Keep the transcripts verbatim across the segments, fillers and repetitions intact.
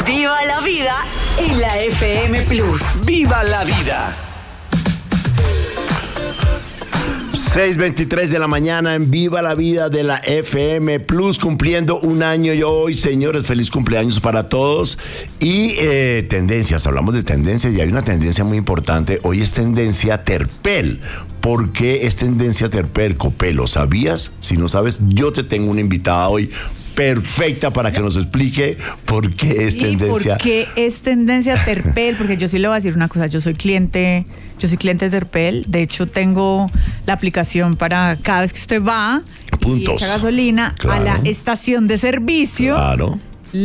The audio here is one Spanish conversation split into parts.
Viva la vida en la F M Plus. ¡Viva la vida! seis veintitrés de la mañana en Viva la Vida de la F M Plus, cumpliendo un año y hoy, señores, feliz cumpleaños para todos. Y eh, tendencias, hablamos de tendencias y hay una tendencia muy importante. Hoy es tendencia terpel. ¿Por qué es tendencia terpel, Copé? ¿Lo sabías? Si no sabes, yo te tengo una invitada hoy perfecta para que nos explique por qué es tendencia. ¿Por qué es tendencia terpel? Porque yo sí le voy a decir una cosa, yo soy cliente, yo soy cliente de terpel, de hecho tengo la aplicación para cada vez que usted va Puntos. y echa gasolina, claro, a la estación de servicio. Claro.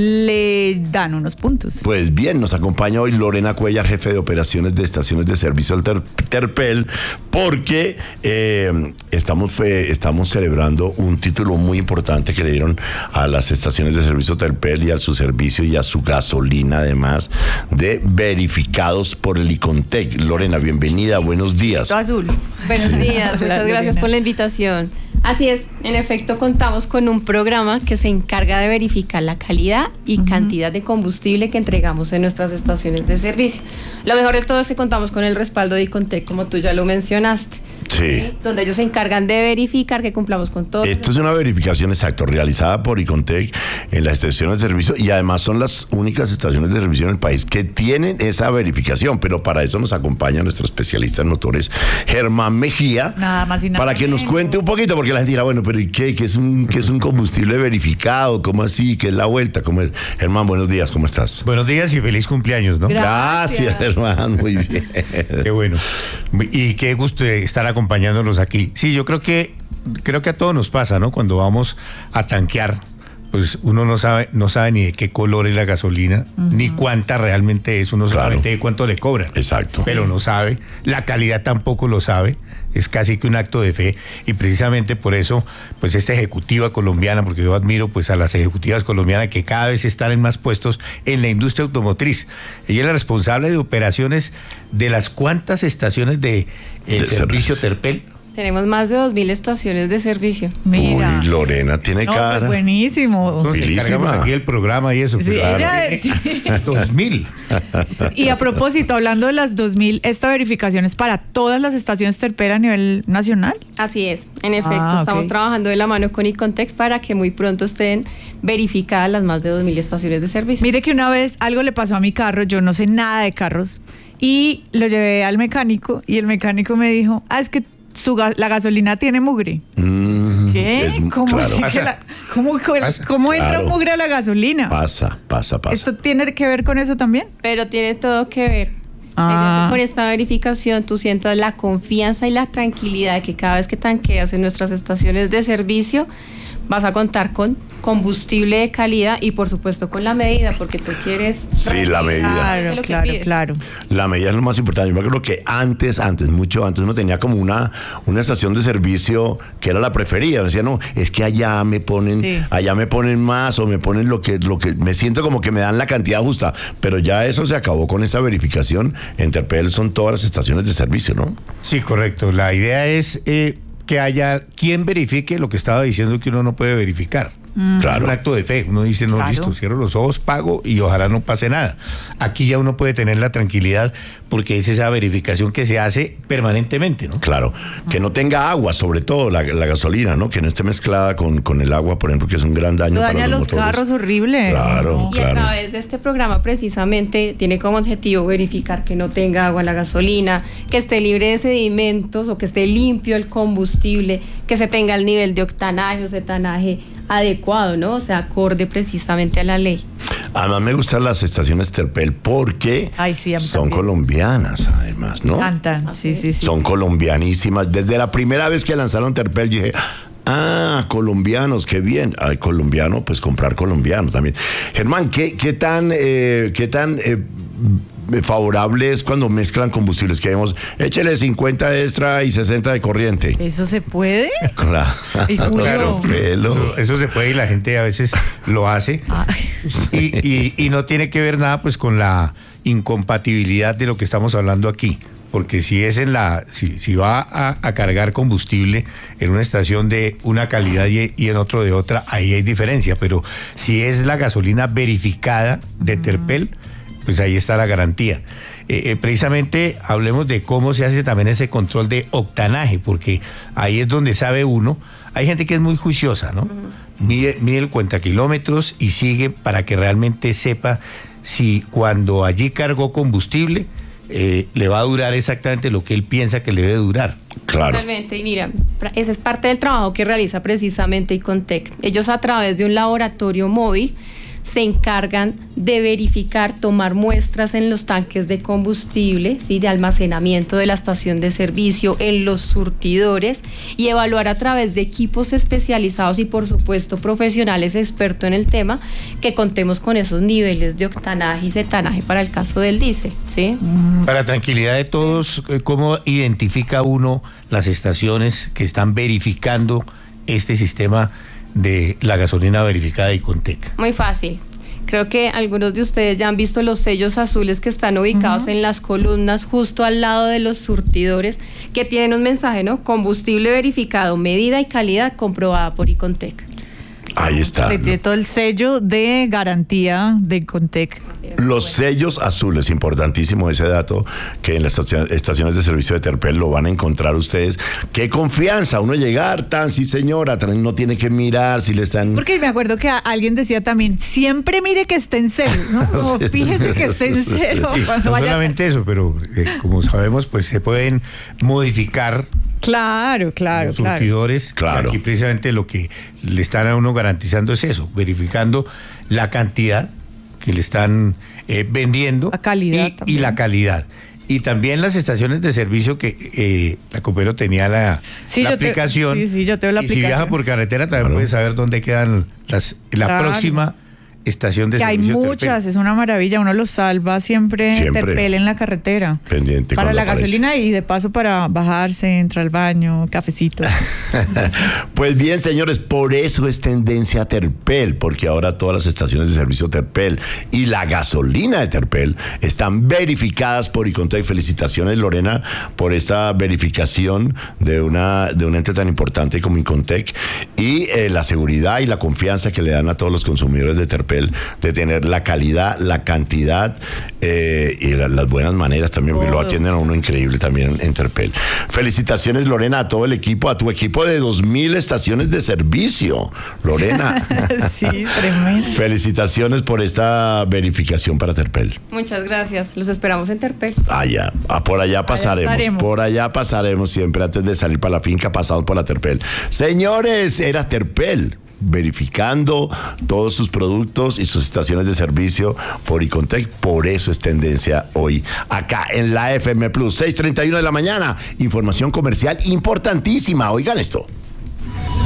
Le dan unos puntos. Pues bien, nos acompaña hoy Lorena Cuellar, jefe de operaciones de estaciones de servicio del ter- Terpel, porque eh, estamos, fe, estamos celebrando un título muy importante que le dieron a las estaciones de servicio Terpel y a su servicio y a su gasolina, además de verificados por el Icontec. Lorena, bienvenida, buenos días. Todo azul. Buenos Sí. días, muchas Hola, gracias Lorena. por la invitación. Así es, en efecto contamos con un programa que se encarga de verificar la calidad y uh-huh. cantidad de combustible que entregamos en nuestras estaciones de servicio. Lo mejor de todo es que contamos con el respaldo de Icontec, como tú ya lo mencionaste. Sí. Donde ellos se encargan de verificar que cumplamos con todo. Esto es una verificación exacta, realizada por Icontec en las estaciones de servicio y además son las únicas estaciones de servicio en el país que tienen esa verificación, pero para eso nos acompaña nuestro especialista en motores, Germán Mejía, nada más y nada para que nos cuente un poquito, porque la gente dirá, bueno, pero ¿y qué? ¿Qué es un, qué es un combustible verificado? ¿Cómo así? ¿Qué es la vuelta? ¿Cómo es? Germán, buenos días, ¿cómo estás? Buenos días y feliz cumpleaños, ¿no? Gracias, Gracias Germán, muy bien. Qué bueno. Y qué gusto estar acompañándolos aquí. Sí, yo creo que creo que a todos nos pasa, ¿no? Cuando vamos a tanquear, pues uno no sabe no sabe ni de qué color es la gasolina, uh-huh. ni cuánta realmente es, uno claro. solamente de cuánto le cobran. Exacto. Pero no sabe, la calidad tampoco lo sabe, es casi que un acto de fe y precisamente por eso, pues esta ejecutiva colombiana, porque yo admiro pues a las ejecutivas colombianas que cada vez están en más puestos en la industria automotriz. Ella es la responsable de operaciones de las cuantas estaciones de, el de servicio servicio. Terpel. Tenemos más de dos mil estaciones de servicio. Mira. Uy, Lorena tiene No, cara. pues buenísimo. Nos encargamos aquí el programa y eso. Sí, pero ella tiene es- dos mil. Y a propósito, hablando de las dos mil, ¿esta verificación es para todas las estaciones Terpel a nivel nacional? Así es, en efecto, Ah, estamos ok. trabajando de la mano con Icontec para que muy pronto estén verificadas las más de dos mil estaciones de servicio. Mire que una vez algo le pasó a mi carro, yo no sé nada de carros, y lo llevé al mecánico y el mecánico me dijo, ah, es que su ga- la gasolina tiene mugre. Mm, ¿Qué? es- ¿Cómo, claro. así que Pasa. la- cómo, Pasa. cómo entra Claro. mugre a la gasolina? Pasa, pasa, pasa. ¿Esto tiene que ver con eso también? Pero tiene todo que ver. Ah. Con esta verificación tú sientas la confianza y la tranquilidad de que cada vez que tanqueas en nuestras estaciones de servicio vas a contar con combustible de calidad y por supuesto con la medida, porque tú quieres... Sí, la medida. Claro, lo que claro, pides. claro. La medida es lo más importante. Yo me acuerdo que antes, antes, mucho antes, uno tenía como una, una estación de servicio que era la preferida. Me decía, no, es que allá me ponen, Sí. allá me ponen más o me ponen lo que, lo que, me siento como que me dan la cantidad justa. Pero ya eso se acabó con esa verificación. En Terpel son todas las estaciones de servicio, ¿no? Sí, correcto. La idea es eh, que haya quien verifique lo que estaba diciendo que uno no puede verificar. Mm. Es Claro. un acto de fe. Uno dice, no, Claro. listo, cierro los ojos, pago y ojalá no pase nada. Aquí ya uno puede tener la tranquilidad porque es esa verificación que se hace permanentemente, ¿no? Claro. Que no tenga agua, sobre todo la, la gasolina, ¿no? Que no esté mezclada con, con el agua, por ejemplo, que es un gran daño Eso para daña los, los motores. carros horrible. Claro. Y a través de este programa precisamente tiene como objetivo verificar que no tenga agua en la gasolina, que esté libre de sedimentos o que esté limpio el combustible, que se tenga el nivel de octanaje o cetanaje adecuado, ¿no? O sea, acorde precisamente a la ley. Además me gustan las estaciones Terpel porque Ay, sí, a mí son también. colombianas, además, ¿no? Cantan, sí, sí, sí. Son colombianísimas. Desde la primera vez que lanzaron Terpel dije, ah, colombianos, qué bien. Ay, colombiano, pues comprar colombiano también. Germán, ¿qué, qué tan, eh, qué tan eh, favorable es cuando mezclan combustibles? Que vemos, échele cincuenta extra y sesenta de corriente. ¿Eso se puede? Claro, Y Julio. claro, pelo. Eso, eso se puede y la gente a veces lo hace. Ay. Y, y, y no tiene que ver nada pues con la incompatibilidad de lo que estamos hablando aquí. porque si es en la, si, si va a, a cargar combustible en una estación de una calidad y, y en otro de otra, ahí hay diferencia, pero si es la gasolina verificada de Terpel, pues ahí está la garantía. Eh, eh, precisamente hablemos de cómo se hace también ese control de octanaje, porque ahí es donde sabe uno. Hay gente que es muy juiciosa, ¿no? Uh-huh. Mide, mide el cuenta kilómetros y sigue para que realmente sepa si cuando allí cargó combustible eh, le va a durar exactamente lo que él piensa que le debe durar. Claro. Totalmente, y mira, ese es parte del trabajo que realiza precisamente Icontec. Ellos, a través de un laboratorio móvil, se encargan de verificar, tomar muestras en los tanques de combustible, ¿sí?, de almacenamiento de la estación de servicio, en los surtidores, y evaluar a través de equipos especializados y, por supuesto, profesionales expertos en el tema, que contemos con esos niveles de octanaje y cetanaje para el caso del diésel, ¿sí? Para tranquilidad de todos, ¿cómo identifica uno las estaciones que están verificando este sistema de la gasolina verificada de Icontec? Muy fácil. Creo que algunos de ustedes ya han visto los sellos azules que están ubicados uh-huh. en las columnas justo al lado de los surtidores, que tienen un mensaje, ¿no? Combustible verificado, medida y calidad comprobada por Icontec. Ahí está. Tiene todo el sello de garantía de Icontec. Los sellos azules, importantísimo ese dato, que en las estaciones de servicio de Terpel lo van a encontrar ustedes. Qué confianza, uno llegar tan, sí señora, no tiene que mirar si le están... Porque me acuerdo que alguien decía también, siempre mire que esté en cero, ¿no? Como, fíjese que esté en cero. Sí, no vaya... solamente eso, pero eh, como sabemos, pues se pueden modificar. Claro, claro, los surtidores. Claro. Aquí precisamente lo que le están a uno garantizando es eso, verificando la cantidad que le están eh, vendiendo, la calidad y, y la calidad. Y también las estaciones de servicio que eh, la Copero tenía la, sí, la yo te, aplicación. sí, sí, yo tengo la y aplicación. Si viaja por carretera también claro. puede saber dónde quedan las, la claro. próxima estación de que servicio. Hay muchas, Terpel. Es una maravilla, uno los salva siempre, siempre. Terpel en la carretera. Pendiente. Para la aparece. gasolina y de paso para bajarse, entrar al baño, cafecito. Pues bien, señores, por eso es tendencia Terpel, porque ahora todas las estaciones de servicio Terpel y la gasolina de Terpel están verificadas por Icontec. Felicitaciones, Lorena, por esta verificación de una de un ente tan importante como Icontec y eh, la seguridad y la confianza que le dan a todos los consumidores de Terpel, de tener la calidad, la cantidad eh, y la, las buenas maneras también, porque oh. lo atienden a uno increíble también en Terpel. Felicitaciones, Lorena, a todo el equipo, a tu equipo de dos mil estaciones de servicio, Lorena. Sí, tremendo. Felicitaciones por esta verificación para Terpel. Muchas gracias, los esperamos en Terpel. Allá, ah, por allá pasaremos, allá por allá pasaremos siempre antes de salir para la finca, pasado por la Terpel. Señores, era Terpel, verificando todos sus productos y sus estaciones de servicio por Icontec. Por eso es tendencia hoy acá en la F M Plus. seis treinta y uno de la mañana, información comercial importantísima. Oigan esto.